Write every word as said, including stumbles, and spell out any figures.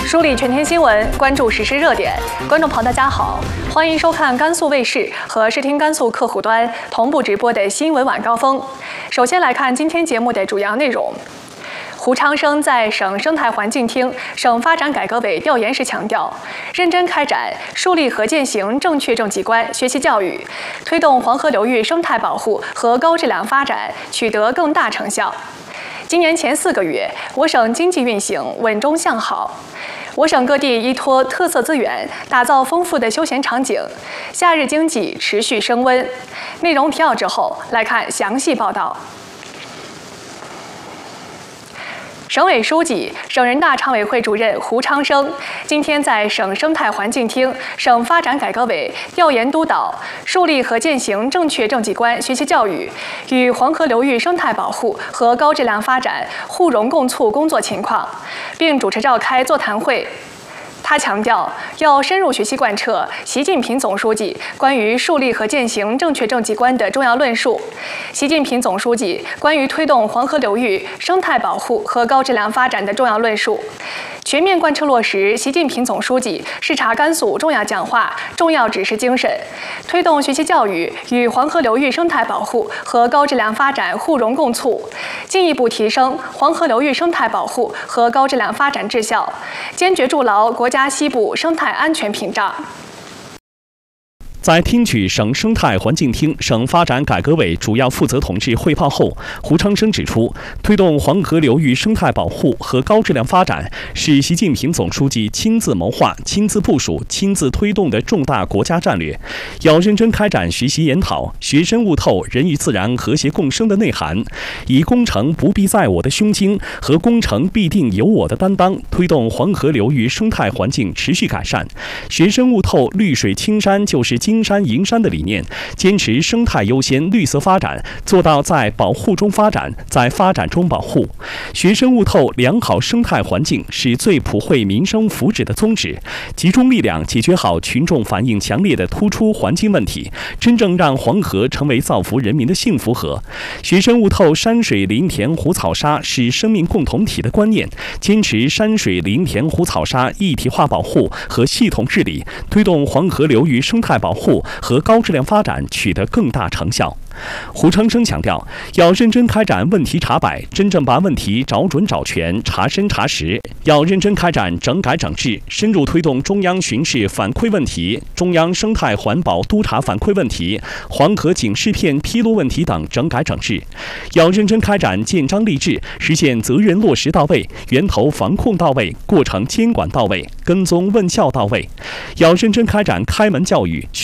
梳理全天新闻，关注实时热点。观众朋友，大家好，欢迎收看甘肃卫视和视听甘肃客户端同步直播的新闻晚高峰。首先来看今天节目的主要内容。胡昌生在省生态环境厅、省发展改革委调研时强调，认真开展树立和践行正确政绩观学习教育，推动黄河流域生态保护和高质量发展取得更大成效。今年前四个月，我省经济运行稳中向好。我省各地依托特色资源，打造丰富的休闲场景，夏日经济持续升温。内容提要之后，来看详细报道。省委书记、省人大常委会主任胡昌生今天在省生态环境厅、省发展改革委调研督导树立和践行正确政绩观学习教育与黄河流域生态保护和高质量发展互融共促工作情况，并主持召开座谈会。他强调，要深入学习贯彻习近平总书记关于树立和践行正确政绩观的重要论述，习近平总书记关于推动黄河流域生态保护和高质量发展的重要论述，全面贯彻落实习近平总书记视察甘肃重要讲话、重要指示精神，推动学习教育与黄河流域生态保护和高质量发展互融共促，进一步提升黄河流域生态保护和高质量发展质效，坚决筑牢国家西部生态安全屏障。 在听取省生态环境厅、省发展改革委主要负责同志汇报后，胡昌生指出，推动黄河流域生态保护和高质量发展是习近平总书记亲自谋划、亲自部署、亲自推动的重大国家战略，要认真开展学习研讨，学深悟透人与自然和谐共生的内涵，以工程不必在我的胸襟和工程必定有我的担当，推动黄河流域生态环境持续改善，学深悟透绿水青山就是金山银山的理念，坚持生态优先、绿色发展，做到在保护中发展，在发展中保护。学深悟透良好生态环境是最普惠民生福祉的宗旨，集中力量解决好群众反映强烈的突出环境问题，真正让黄河成为造福人民的幸福河。学深悟透山水林田湖草沙是生命共同体的观念，坚持山水林田湖草沙一体化保护和系统治理，推动黄河流域生态保护和高质量发展取得更大成效。胡昌生强调，要认真开展问题查摆，真正把问题找准找全、查深查实；要认真开展整改整治，深入推动中央巡视反馈问题、中央生态环保督查反馈问题、黄河警示片披露问题等整改整治；要认真开展建章立制，实现责任落实到位、源头防控到位、过程监管到位、跟踪问效到位；要认真开展开门教育，